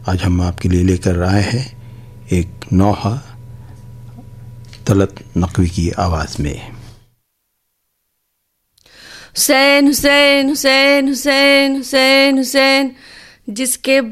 आज हम आपके लिए लेकर आए हैं एक नौहा तलत नकवी की आवाज़ में। हुसैन हुसैन हुसैन हुसैन हुसैन हुसैन, जिसके